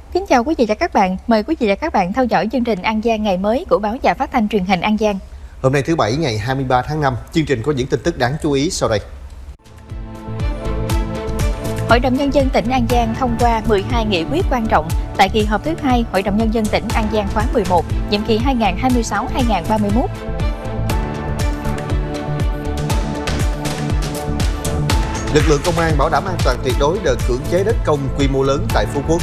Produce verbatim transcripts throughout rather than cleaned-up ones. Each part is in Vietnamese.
Kính chào quý vị và các bạn, mời quý vị và các bạn theo dõi chương trình An Giang ngày mới của báo Và Phát thanh Truyền hình An Giang. Hôm nay thứ Bảy ngày hai mươi ba tháng năm, chương trình có những tin tức đáng chú ý sau đây. Hội đồng Nhân dân tỉnh An Giang thông qua mười hai nghị quyết quan trọng tại kỳ họp thứ hai Hội đồng Nhân dân tỉnh An Giang khóa mười một, nhiệm kỳ hai nghìn không trăm hai mươi sáu đến hai nghìn không trăm ba mươi mốt. Lực lượng công an bảo đảm an toàn tuyệt đối đợt cưỡng chế đất công quy mô lớn tại Phú Quốc.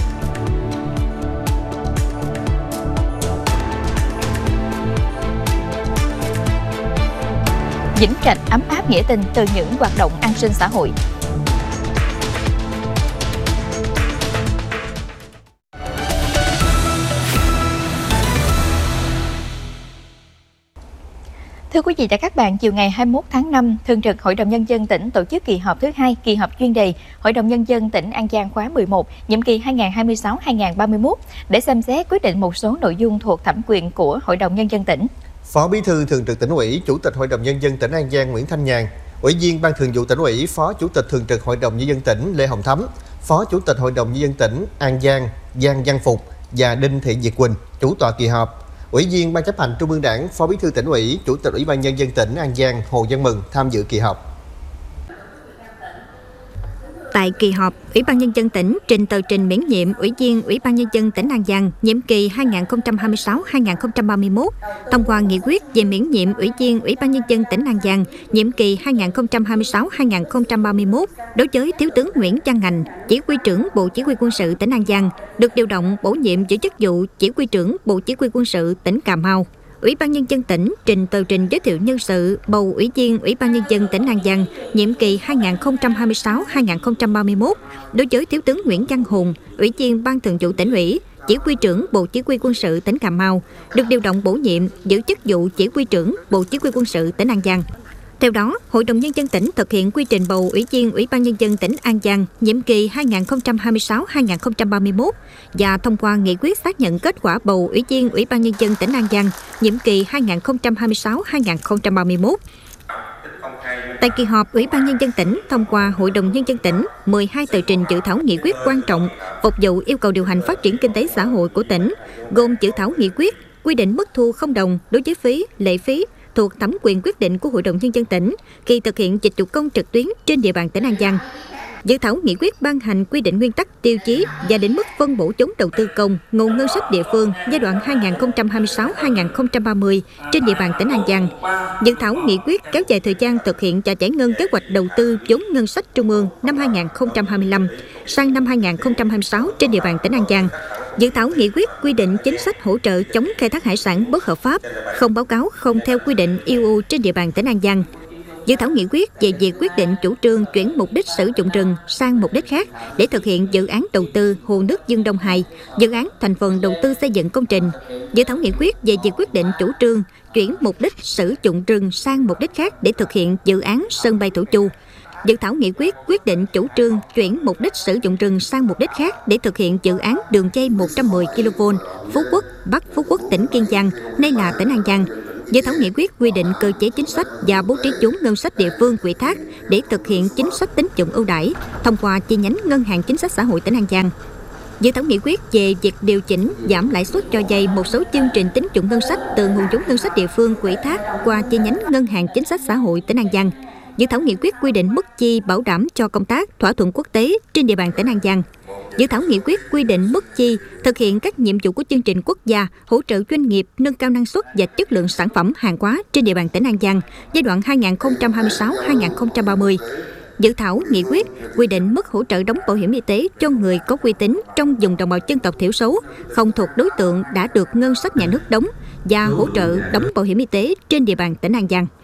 Vĩnh Trạch ấm áp nghĩa tình từ những hoạt động an sinh xã hội. Thưa quý vị và các bạn, chiều ngày hai mươi mốt tháng năm, Thường trực Hội đồng Nhân dân tỉnh tổ chức kỳ họp thứ hai, kỳ họp chuyên đề Hội đồng Nhân dân tỉnh An Giang khóa mười một, nhiệm kỳ hai nghìn không trăm hai mươi sáu đến hai nghìn không trăm ba mươi mốt để xem xét quyết định một số nội dung thuộc thẩm quyền của Hội đồng Nhân dân tỉnh. Phó Bí thư Thường trực Tỉnh ủy, Chủ tịch Hội đồng Nhân dân tỉnh An Giang Nguyễn Thanh Nhàn, Ủy viên Ban Thường vụ Tỉnh ủy, Phó Chủ tịch Thường trực Hội đồng Nhân dân tỉnh Lê Hồng Thắm, Phó Chủ tịch Hội đồng Nhân dân tỉnh An Giang Giang Văn Phục và Đinh Thị Việt Quỳnh chủ tọa kỳ họp. Ủy viên Ban chấp hành Trung ương Đảng, Phó Bí thư Tỉnh ủy, Chủ tịch Ủy ban Nhân dân tỉnh An Giang Hồ Văn Mừng tham dự kỳ họp. Tại kỳ họp, Ủy ban Nhân dân tỉnh trình tờ trình miễn nhiệm Ủy viên Ủy ban Nhân dân tỉnh An Giang nhiệm kỳ hai nghìn không trăm hai mươi sáu đến hai nghìn không trăm ba mươi mốt, thông qua nghị quyết về miễn nhiệm Ủy viên Ủy ban Nhân dân tỉnh An Giang nhiệm kỳ hai nghìn không trăm hai mươi sáu đến hai nghìn không trăm ba mươi mốt đối với Thiếu tướng Nguyễn Văn Ngành, Chỉ huy trưởng Bộ Chỉ huy Quân sự tỉnh An Giang, được điều động bổ nhiệm giữ chức vụ Chỉ huy trưởng Bộ Chỉ huy Quân sự tỉnh Cà Mau. Ủy ban Nhân dân tỉnh trình tờ trình giới thiệu nhân sự bầu Ủy viên Ủy ban Nhân dân tỉnh An Giang nhiệm kỳ hai nghìn không trăm hai mươi sáu đến hai nghìn không trăm ba mươi mốt đối với Thiếu tướng Nguyễn Văn Hùng, Ủy viên Ban Thường vụ Tỉnh ủy, Chỉ huy trưởng Bộ Chỉ huy Quân sự tỉnh Cà Mau, được điều động bổ nhiệm giữ chức vụ Chỉ huy trưởng Bộ Chỉ huy Quân sự tỉnh An Giang. Theo đó, Hội đồng Nhân dân tỉnh thực hiện quy trình bầu Ủy viên Ủy ban Nhân dân tỉnh An Giang nhiệm kỳ hai nghìn không trăm hai mươi sáu đến hai nghìn không trăm ba mươi mốt và thông qua nghị quyết xác nhận kết quả bầu Ủy viên Ủy ban Nhân dân tỉnh An Giang nhiệm kỳ hai nghìn không trăm hai mươi sáu đến hai nghìn không trăm ba mươi mốt. Tại kỳ họp, Ủy ban Nhân dân tỉnh thông qua Hội đồng Nhân dân tỉnh mười hai tờ trình dự thảo nghị quyết quan trọng phục vụ yêu cầu điều hành phát triển kinh tế xã hội của tỉnh, gồm dự thảo nghị quyết quy định mức thu không đồng đối với phí, lệ phí thuộc thẩm quyền quyết định của Hội đồng Nhân dân tỉnh khi thực hiện dịch vụ công trực tuyến trên địa bàn tỉnh An Giang. Dự thảo nghị quyết ban hành quy định nguyên tắc, tiêu chí và định mức phân bổ vốn đầu tư công, nguồn ngân sách địa phương giai đoạn hai nghìn không trăm hai mươi sáu đến hai nghìn không trăm ba mươi trên địa bàn tỉnh An Giang. Dự thảo nghị quyết kéo dài thời gian thực hiện và giải ngân kế hoạch đầu tư vốn ngân sách trung ương năm hai nghìn không trăm hai mươi lăm sang năm hai nghìn không trăm hai mươi sáu trên địa bàn tỉnh An Giang. Dự thảo nghị quyết quy định chính sách hỗ trợ chống khai thác hải sản bất hợp pháp, không báo cáo, không theo quy định e u trên địa bàn tỉnh An Giang. Dự thảo nghị quyết về việc quyết định chủ trương chuyển mục đích sử dụng rừng sang mục đích khác để thực hiện dự án đầu tư hồ nước Dương Đông hai, dự án thành phần đầu tư xây dựng công trình. Dự thảo nghị quyết về việc quyết định chủ trương chuyển mục đích sử dụng rừng sang mục đích khác để thực hiện dự án sân bay Thổ Chu. Dự thảo nghị quyết quyết định chủ trương chuyển mục đích sử dụng rừng sang mục đích khác để thực hiện dự án đường dây một trăm mười ki lô vôn Phú Quốc, Bắc Phú Quốc, tỉnh Kiên Giang, nay là tỉnh An Giang. Dự thảo nghị quyết quy định cơ chế chính sách và bố trí vốn ngân sách địa phương ủy thác để thực hiện chính sách tín dụng ưu đãi thông qua chi nhánh Ngân hàng Chính sách Xã hội tỉnh An Giang. Dự thảo nghị quyết về việc điều chỉnh giảm lãi suất cho vay một số chương trình tín dụng ngân sách từ nguồn vốn ngân sách địa phương ủy thác qua chi nhánh Ngân hàng Chính sách Xã hội tỉnh An Giang. Dự thảo nghị quyết quy định mức chi bảo đảm cho công tác thỏa thuận quốc tế trên địa bàn tỉnh An Giang. Dự thảo nghị quyết quy định mức chi thực hiện các nhiệm vụ của chương trình quốc gia hỗ trợ doanh nghiệp nâng cao năng suất và chất lượng sản phẩm hàng hóa trên địa bàn tỉnh An Giang giai đoạn hai nghìn không trăm hai mươi sáu đến hai nghìn không trăm ba mươi. Dự thảo nghị quyết quy định mức hỗ trợ đóng bảo hiểm y tế cho người có uy tín trong vùng đồng bào dân tộc thiểu số không thuộc đối tượng đã được ngân sách nhà nước đóng và hỗ trợ đóng bảo hiểm y tế trên địa bàn tỉnh An Giang.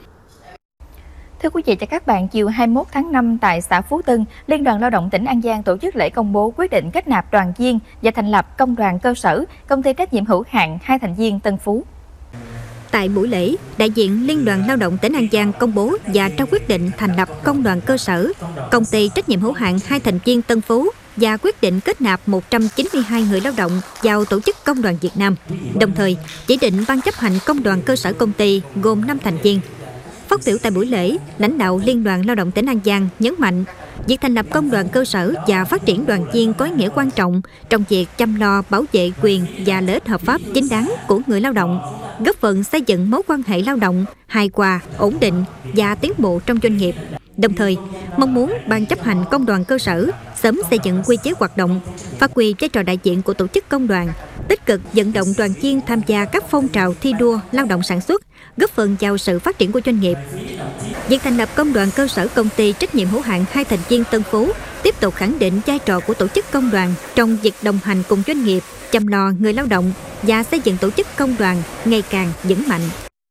Thưa quý vị và các bạn, chiều hai mươi mốt tháng năm tại xã Phú Tân, Liên đoàn Lao động tỉnh An Giang tổ chức lễ công bố quyết định kết nạp đoàn viên và thành lập công đoàn cơ sở, công ty trách nhiệm hữu hạn hai thành viên Tân Phú. Tại buổi lễ, đại diện Liên đoàn Lao động tỉnh An Giang công bố và trao quyết định thành lập công đoàn cơ sở, công ty trách nhiệm hữu hạn hai thành viên Tân Phú và quyết định kết nạp một trăm chín mươi hai người lao động vào tổ chức Công đoàn Việt Nam. Đồng thời, chỉ định ban chấp hành công đoàn cơ sở công ty gồm năm thành viên. Phát biểu tại buổi lễ, lãnh đạo Liên đoàn Lao động tỉnh An Giang nhấn mạnh, Việc thành lập công đoàn cơ sở và phát triển đoàn viên có ý nghĩa quan trọng trong việc chăm lo bảo vệ quyền và lợi ích hợp pháp chính đáng của người lao động, góp phần xây dựng mối quan hệ lao động hài hòa, ổn định và tiến bộ trong doanh nghiệp. Đồng thời, mong muốn Ban chấp hành công đoàn cơ sở sớm xây dựng quy chế hoạt động, phát huy vai trò đại diện của tổ chức công đoàn, tích cực vận động đoàn viên tham gia các phong trào thi đua lao động sản xuất, góp phần vào sự phát triển của doanh nghiệp. Việc thành lập công đoàn cơ sở công ty trách nhiệm hữu hạn hai thành viên Tân Phú tiếp tục khẳng định vai trò của tổ chức công đoàn trong việc đồng hành cùng doanh nghiệp, chăm lo người lao động và xây dựng tổ chức công đoàn ngày càng vững mạnh.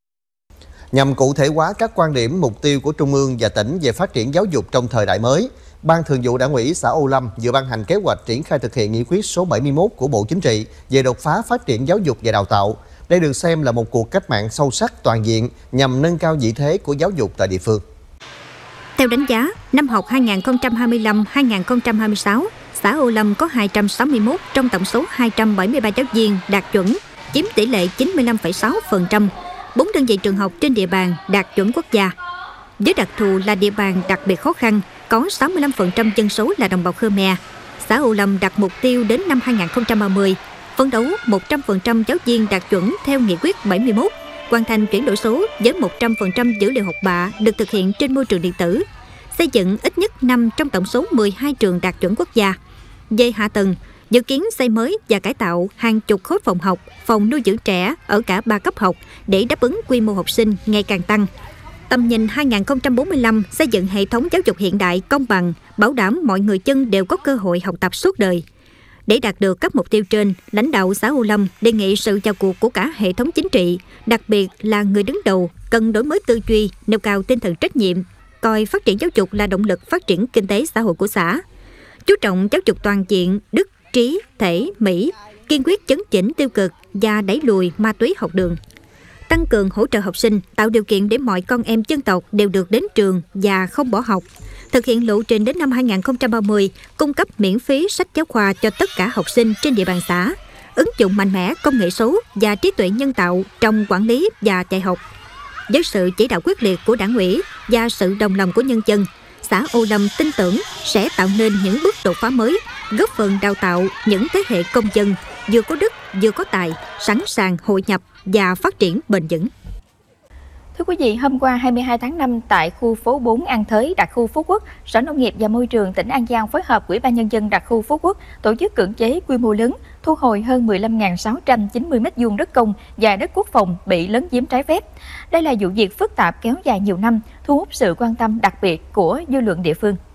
Nhằm cụ thể hóa các quan điểm, mục tiêu của Trung ương và tỉnh về phát triển giáo dục trong thời đại mới, Ban Thường vụ Đảng ủy xã Âu Lâm vừa ban hành kế hoạch triển khai thực hiện nghị quyết số bảy mươi mốt của Bộ Chính trị về đột phá phát triển giáo dục và đào tạo. Đây được xem là một cuộc cách mạng sâu sắc toàn diện nhằm nâng cao vị thế của giáo dục tại địa phương. Theo đánh giá, năm học hai nghìn không trăm hai mươi lăm hai nghìn không trăm hai mươi sáu, xã Âu Lâm có hai trăm sáu mươi mốt trong tổng số hai trăm bảy mươi ba giáo viên đạt chuẩn, chiếm tỷ lệ chín mươi lăm phẩy sáu phần trăm. Bốn đơn vị trường học trên địa bàn đạt chuẩn quốc gia. Với đặc thù là địa bàn đặc biệt khó khăn, có sáu mươi lăm phần trăm dân số là đồng bào Khmer. Xã Âu Lâm đặt mục tiêu đến năm hai nghìn không trăm ba mươi, phấn đấu một trăm phần trăm giáo viên đạt chuẩn theo nghị quyết bảy mươi mốt, hoàn thành chuyển đổi số với một trăm phần trăm dữ liệu học bạ được thực hiện trên môi trường điện tử, xây dựng ít nhất năm trong tổng số mười hai trường đạt chuẩn quốc gia. Về hạ tầng, dự kiến xây mới và cải tạo hàng chục khối phòng học, phòng nuôi dưỡng trẻ ở cả ba cấp học để đáp ứng quy mô học sinh ngày càng tăng. Tầm nhìn hai nghìn không trăm bốn mươi lăm xây dựng hệ thống giáo dục hiện đại, công bằng, bảo đảm mọi người dân đều có cơ hội học tập suốt đời. Để đạt được các mục tiêu trên, lãnh đạo xã Âu Lâm đề nghị sự vào cuộc của cả hệ thống chính trị, đặc biệt là người đứng đầu, cần đổi mới tư duy, nêu cao tinh thần trách nhiệm, coi phát triển giáo dục là động lực phát triển kinh tế xã hội của xã. Chú trọng giáo dục toàn diện, đức, trí, thể, mỹ, kiên quyết chấn chỉnh tiêu cực và đẩy lùi ma túy học đường. Tăng cường hỗ trợ học sinh, tạo điều kiện để mọi con em dân tộc đều được đến trường và không bỏ học. Thực hiện lộ trình đến năm hai nghìn không trăm ba mươi, cung cấp miễn phí sách giáo khoa cho tất cả học sinh trên địa bàn xã, ứng dụng mạnh mẽ công nghệ số và trí tuệ nhân tạo trong quản lý và dạy học. Với sự chỉ đạo quyết liệt của Đảng ủy và sự đồng lòng của nhân dân, xã Âu Lâm tin tưởng sẽ tạo nên những bước đột phá mới, góp phần đào tạo những thế hệ công dân vừa có đức, vừa có tài, sẵn sàng hội nhập và phát triển bền vững. Thưa quý vị, hôm qua hai mươi hai tháng năm tại khu phố bốn An Thới, đặc khu Phú Quốc, Sở Nông nghiệp và Môi trường tỉnh An Giang phối hợp Ủy ban Nhân dân đặc khu Phú Quốc tổ chức cưỡng chế quy mô lớn, thu hồi hơn mười lăm nghìn sáu trăm chín mươi mét vuông đất công và đất quốc phòng bị lấn chiếm trái phép. Đây là vụ việc phức tạp kéo dài nhiều năm, thu hút sự quan tâm đặc biệt của dư luận địa phương.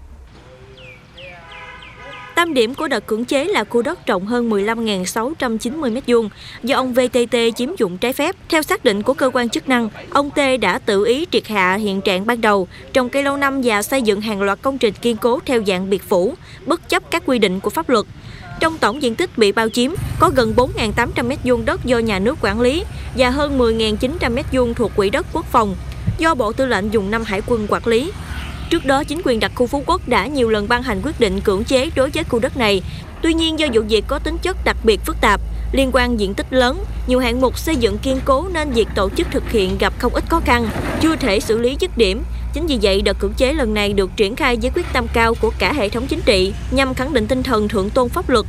Tâm điểm của đợt cưỡng chế là khu đất rộng hơn mười lăm nghìn sáu trăm chín mươi mét vuông do ông vê tê tê chiếm dụng trái phép. Theo xác định của cơ quan chức năng, ông T đã tự ý triệt hạ hiện trạng ban đầu, trồng cây lâu năm và xây dựng hàng loạt công trình kiên cố theo dạng biệt phủ, bất chấp các quy định của pháp luật. Trong tổng diện tích bị bao chiếm, có gần bốn nghìn tám trăm mét vuông đất do nhà nước quản lý và hơn mười nghìn chín trăm mét vuông thuộc Quỹ đất Quốc phòng, do Bộ Tư lệnh Vùng năm Hải quân quản lý. Trước đó, chính quyền đặc khu Phú Quốc đã nhiều lần ban hành quyết định cưỡng chế đối với khu đất này. Tuy nhiên, do vụ việc có tính chất đặc biệt phức tạp, liên quan diện tích lớn, nhiều hạng mục xây dựng kiên cố nên việc tổ chức thực hiện gặp không ít khó khăn, chưa thể xử lý dứt điểm. Chính vì vậy, đợt cưỡng chế lần này được triển khai với quyết tâm cao của cả hệ thống chính trị nhằm khẳng định tinh thần thượng tôn pháp luật,